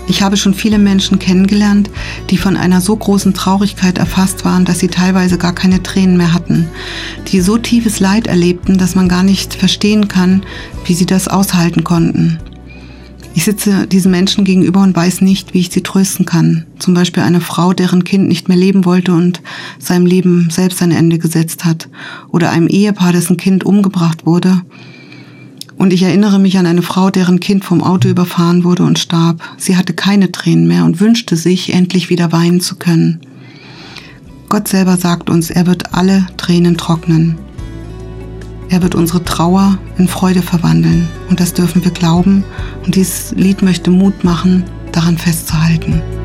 Ich habe schon viele Menschen kennengelernt, die von einer so großen Traurigkeit erfasst waren, dass sie teilweise gar keine Tränen mehr hatten, die so tiefes Leid erlebten, dass man gar nicht verstehen kann, wie sie das aushalten konnten. Ich sitze diesen Menschen gegenüber und weiß nicht, wie ich sie trösten kann. Zum Beispiel eine Frau, deren Kind nicht mehr leben wollte und seinem Leben selbst ein Ende gesetzt hat. Oder einem Ehepaar, dessen Kind umgebracht wurde. Und ich erinnere mich an eine Frau, deren Kind vom Auto überfahren wurde und starb. Sie hatte keine Tränen mehr und wünschte sich, endlich wieder weinen zu können. Gott selber sagt uns, er wird alle Tränen trocknen. Er wird unsere Trauer in Freude verwandeln. Und das dürfen wir glauben. Und dieses Lied möchte Mut machen, daran festzuhalten.